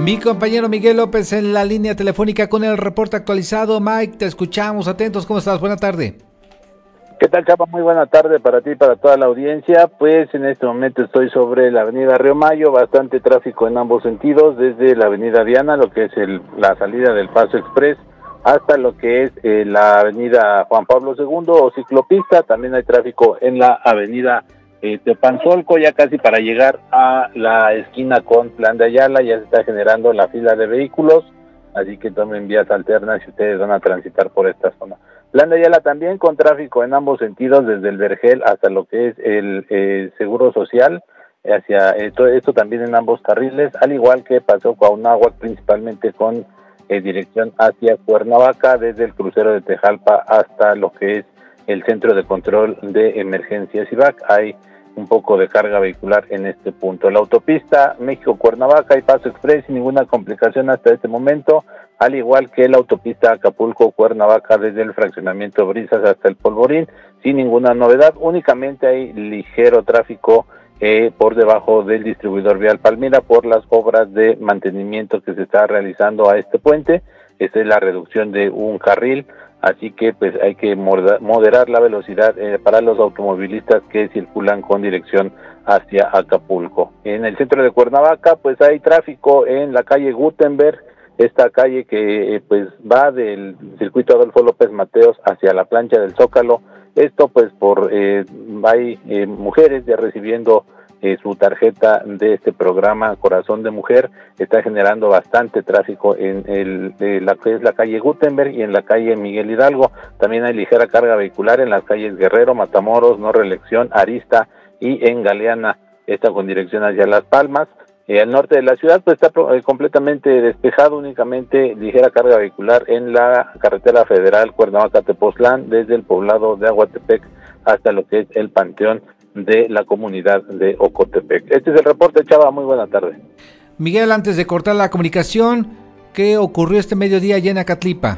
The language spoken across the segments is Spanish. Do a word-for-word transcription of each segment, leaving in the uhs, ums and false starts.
Mi compañero Miguel López en la línea telefónica con el reporte actualizado. Mike, te escuchamos, atentos, ¿cómo estás? Buena tarde. ¿Qué tal, Chapa? Muy buena tarde para ti y para toda la audiencia. Pues en este momento estoy sobre la avenida Río Mayo, bastante tráfico en ambos sentidos, desde la avenida Diana, lo que es el, la salida del Paso Express, hasta lo que es eh, la avenida Juan Pablo segundo o ciclopista. También hay tráfico en la avenida eh, Tepanzolco, ya casi para llegar a la esquina con Plan de Ayala, ya se está generando la fila de vehículos, así que tomen vías alternas si ustedes van a transitar por esta zona. Plan de Ayala también con tráfico en ambos sentidos, desde el Vergel hasta lo que es el eh, Seguro Social, hacia esto, esto también en ambos carriles, al igual que pasó Cuauhnáhuac, principalmente con eh, dirección hacia Cuernavaca, desde el crucero de Tejalpa hasta lo que es el Centro de Control de Emergencias I V A C. Hay un poco de carga vehicular en este punto. La autopista México-Cuernavaca y Paso Express sin ninguna complicación hasta este momento, al igual que la autopista Acapulco-Cuernavaca desde el fraccionamiento Brisas hasta el Polvorín, sin ninguna novedad. Únicamente hay ligero tráfico eh, por debajo del distribuidor vial Palmira por las obras de mantenimiento que se está realizando a este puente. Esta es la reducción de un carril, así que pues hay que moderar la velocidad eh, para los automovilistas que circulan con dirección hacia Acapulco. En el centro de Cuernavaca pues hay tráfico en la calle Gutenberg, esta calle que eh, pues va del circuito Adolfo López Mateos hacia la plancha del Zócalo. Esto pues por eh, hay eh, mujeres ya recibiendo Eh, su tarjeta de este programa Corazón de Mujer. Está generando bastante tráfico en el, eh, la que es la calle Gutenberg y en la calle Miguel Hidalgo. También hay ligera carga vehicular en las calles Guerrero, Matamoros, No Reelección, Arista y en Galeana, esta con dirección hacia Las Palmas. Eh, al norte de la ciudad pues está eh, completamente despejado, únicamente ligera carga vehicular en la carretera federal Cuernavaca-Tepoztlán, desde el poblado de Aguatepec hasta lo que es el Panteón de la comunidad de Ocotepec. Este es el reporte, Chava, muy buena tarde. Miguel, antes de cortar la comunicación, ¿qué ocurrió este mediodía allá en Acatlipa?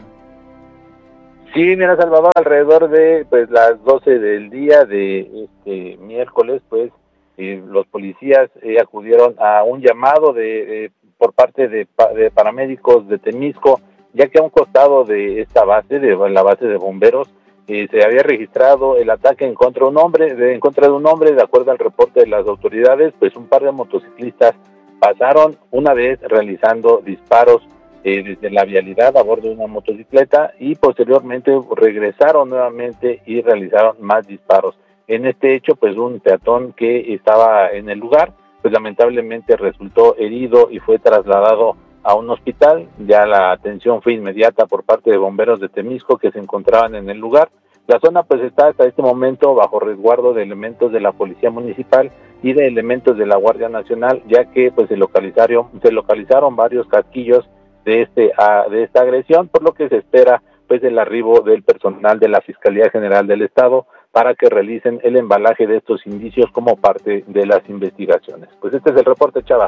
Sí, mira, Salvador, alrededor de pues las doce del día de este miércoles, pues eh, los policías eh, acudieron a un llamado de eh, por parte de, de paramédicos de Temisco, ya que a un costado de esta base, de la base de bomberos, Eh, se había registrado el ataque en contra de un hombre, de, en contra de un hombre, de acuerdo al reporte de las autoridades. Pues un par de motociclistas pasaron una vez realizando disparos eh, desde la vialidad a bordo de una motocicleta y posteriormente regresaron nuevamente y realizaron más disparos. En este hecho, pues un peatón que estaba en el lugar, pues lamentablemente resultó herido y fue trasladado a un hospital. Ya la atención fue inmediata por parte de bomberos de Temisco que se encontraban en el lugar. La zona pues está hasta este momento bajo resguardo de elementos de la Policía Municipal y de elementos de la Guardia Nacional, ya que pues se localizaron, se localizaron varios casquillos de este a, de esta agresión, por lo que se espera pues el arribo del personal de la Fiscalía General del Estado para que realicen el embalaje de estos indicios como parte de las investigaciones. Pues este es el reporte, Chava.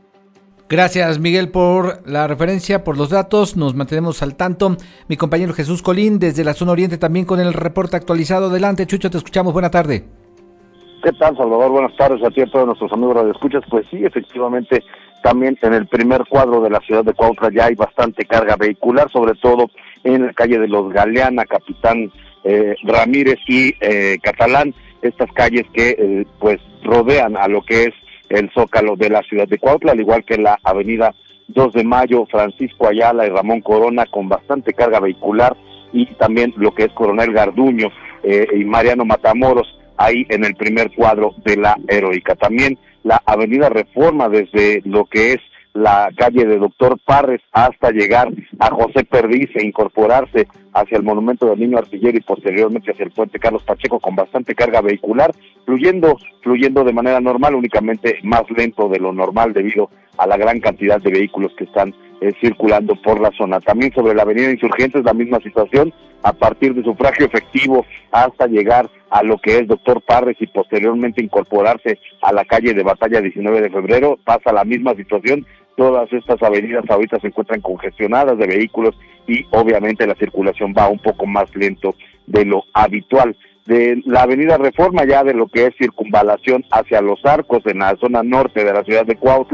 Gracias, Miguel, por la referencia, por los datos. Nos mantenemos al tanto. Mi compañero Jesús Colín, desde la zona oriente, también con el reporte actualizado. Adelante, Chucho, te escuchamos. Buena tarde. ¿Qué tal, Salvador? Buenas tardes a ti y a todos nuestros amigos radioescuchas. Pues sí, efectivamente, también en el primer cuadro de la ciudad de Cuautla ya hay bastante carga vehicular, sobre todo en la calle de los Galeana, Capitán eh, Ramírez y eh, Catalán, estas calles que eh, pues rodean a lo que es el Zócalo de la ciudad de Cuautla, al igual que la avenida dos de mayo, Francisco Ayala y Ramón Corona, con bastante carga vehicular, y también lo que es Coronel Garduño eh, y Mariano Matamoros, ahí en el primer cuadro de la Heroica. También la avenida Reforma, desde lo que es la calle de Doctor Parres hasta llegar a José Perdiz e incorporarse hacia el monumento del Niño Artillero y posteriormente hacia el puente Carlos Pacheco, con bastante carga vehicular, fluyendo, fluyendo de manera normal, únicamente más lento de lo normal debido a la gran cantidad de vehículos que están eh, circulando por la zona. También sobre la avenida Insurgentes la misma situación, a partir de sufragio efectivo hasta llegar a lo que es Doctor Parres y posteriormente incorporarse a la calle de Batalla diecinueve de febrero, pasa la misma situación. Todas estas avenidas ahorita se encuentran congestionadas de vehículos y obviamente la circulación va un poco más lento de lo habitual. De la avenida Reforma, ya de lo que es circunvalación hacia Los Arcos, en la zona norte de la ciudad de Cuautla,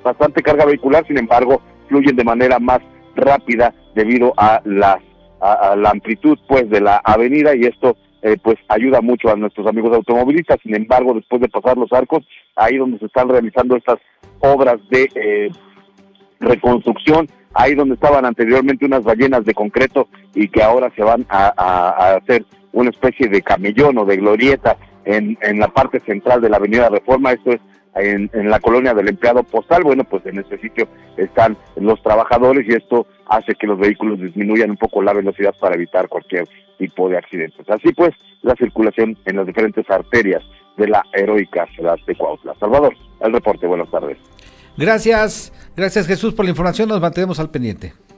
bastante carga vehicular, sin embargo, fluyen de manera más rápida debido a las a, a la amplitud pues de la avenida, y esto eh, pues ayuda mucho a nuestros amigos automovilistas. Sin embargo, después de pasar los arcos, ahí donde se están realizando estas obras de eh, reconstrucción, ahí donde estaban anteriormente unas ballenas de concreto y que ahora se van a, a, a hacer una especie de camellón o de glorieta en, en la parte central de la avenida Reforma, esto es en, en la colonia del Empleado Postal. Bueno, pues en este sitio están los trabajadores y esto hace que los vehículos disminuyan un poco la velocidad para evitar cualquier tipo de accidentes. Así pues, la circulación en las diferentes arterias de la heroica ciudad de Cuautla. Salvador, el reporte, buenas tardes. Gracias, gracias Jesús por la información, nos mantenemos al pendiente.